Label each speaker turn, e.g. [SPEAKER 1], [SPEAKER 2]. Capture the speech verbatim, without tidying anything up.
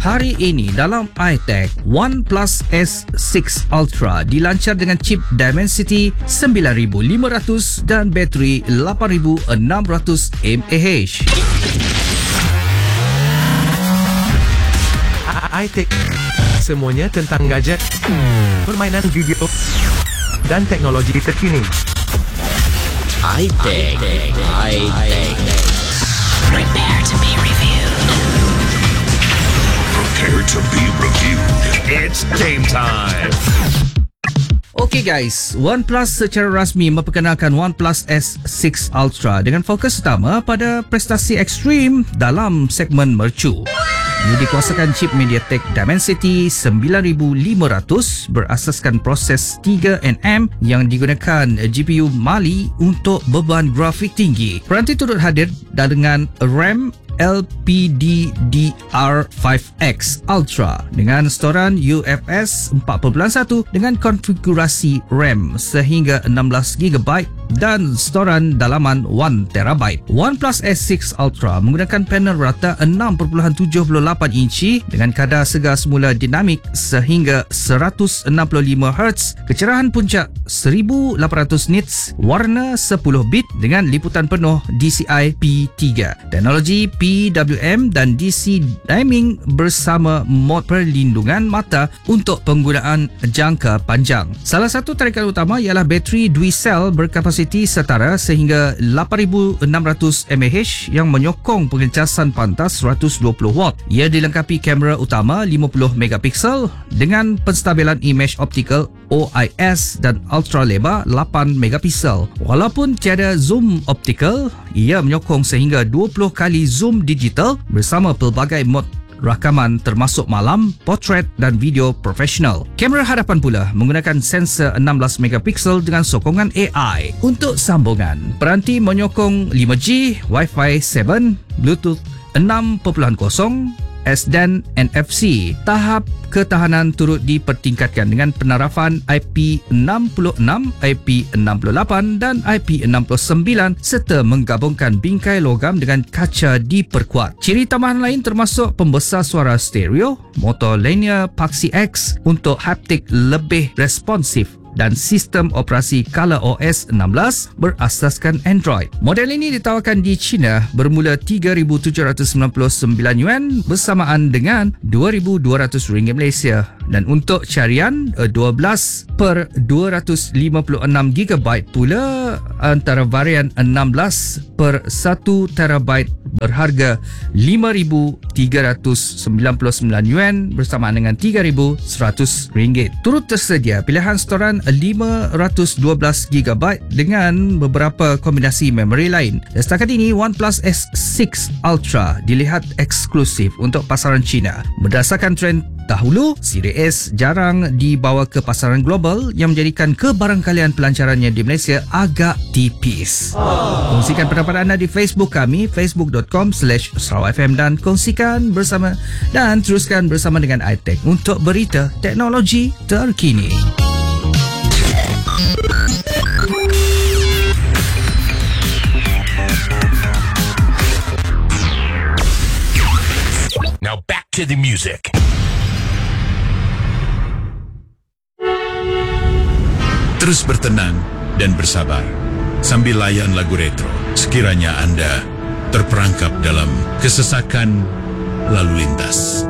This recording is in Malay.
[SPEAKER 1] Hari ini dalam iTech, OnePlus S six Ultra dilancar dengan chip Dimensity sembilan ribu lima ratus dan bateri lapan ribu enam ratus mAh.
[SPEAKER 2] iTech, semuanya tentang gadget, permainan video dan teknologi terkini.
[SPEAKER 3] iTech, iTech.
[SPEAKER 4] Prepare to be reviewed.
[SPEAKER 5] Prepare to be reviewed. It's game time.
[SPEAKER 1] Okey guys, OnePlus secara rasmi memperkenalkan OnePlus S six Ultra dengan fokus utama pada prestasi ekstrim dalam segmen mercu. Ia dikuasakan chip MediaTek Dimensity sembilan ribu lima ratus berasaskan proses tiga nanometer yang digunakan G P U Mali untuk beban grafik tinggi. Peranti turut hadir dengan RAM L P D D R lima X Ultra dengan storan U F S empat titik satu dengan konfigurasi RAM sehingga enam belas gigabyte dan storan dalaman satu terabyte. OnePlus S six Ultra menggunakan panel rata enam perpuluhan tujuh lapan inci dengan kadar segar semula dinamik sehingga seratus enam puluh lima hertz, kecerahan puncak seribu lapan ratus nits, warna sepuluh bit dengan liputan penuh D C I P tiga. Teknologi P W M dan D C dimming bersama mod perlindungan mata untuk penggunaan jangka panjang. Salah satu tarikan utama ialah bateri dual-cell berkapasiti setara sehingga lapan ribu enam ratus mAh yang menyokong pengecasan pantas seratus dua puluh watt. Ia dilengkapi kamera utama lima puluh megapiksel dengan penstabilan image optical O I S dan ultra lebar lapan megapiksel. Walaupun tiada zoom optical, ia menyokong sehingga dua puluh kali zoom digital bersama pelbagai mod rakaman termasuk malam, portrait dan video profesional. Kamera hadapan pula menggunakan sensor enam belas megapiksel dengan sokongan A I. Untuk sambungan, peranti menyokong lima G, Wi-Fi tujuh, Bluetooth enam titik kosong, S D A N, N F C. Tahap ketahanan turut dipertingkatkan dengan penarafan I P enam puluh enam, I P enam puluh lapan dan I P enam puluh sembilan serta menggabungkan bingkai logam dengan kaca diperkuat. Ciri tambahan lain termasuk pembesar suara stereo, motor linear Paxi X untuk haptik lebih responsif dan sistem operasi ColorOS enam belas berasaskan Android. Model ini ditawarkan di China bermula tiga ribu tujuh ratus sembilan puluh sembilan yuan bersamaan dengan dua ribu dua ratus ringgit Malaysia, dan untuk carian dua belas per dua ratus lima puluh enam gigabyte pula antara varian enam belas per satu terabyte berharga lima ribu tiga ratus sembilan puluh sembilan yuan bersamaan dengan tiga ribu seratus ringgit. Turut tersedia pilihan storan lima ratus dua belas gigabyte dengan beberapa kombinasi memori lain. Setakat ini, OnePlus S six Ultra dilihat eksklusif untuk pasaran China. Berdasarkan trend dahulu, siri S jarang dibawa ke pasaran global yang menjadikan kebarangkalian pelancarannya di Malaysia agak tipis. Kongsikan pendapat anda di Facebook kami, facebook dot com slash sarawak f m dan kongsikan bersama dan teruskan bersama dengan iTech untuk berita teknologi terkini.
[SPEAKER 5] Now back to the music. Terus bertenang dan bersabar sambil layan lagu retro sekiranya anda terperangkap dalam kesesakan lalu lintas.